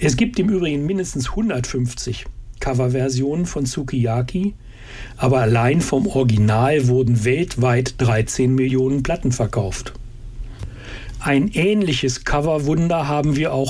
Es gibt im Übrigen mindestens 150 Coverversionen von Sukiyaki, aber allein vom Original wurden weltweit 13 Millionen Platten verkauft. Ein ähnliches Coverwunder haben wir auch